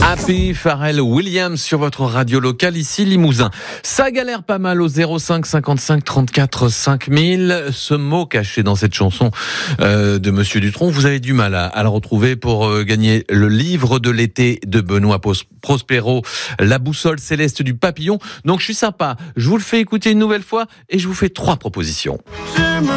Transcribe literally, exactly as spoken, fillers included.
Happy Pharrell Williams sur votre radio locale, ici Limousin. Ça galère pas mal au zéro cinq cinquante-cinq trente-quatre cinq mille. Ce mot caché dans cette chanson euh, de Monsieur Dutronc, vous avez du mal à, à le retrouver pour euh, gagner le livre de l'été de Benoît Prospero, La boussole céleste du papillon. Donc je suis sympa, je vous le fais écouter une nouvelle fois et je vous fais trois propositions.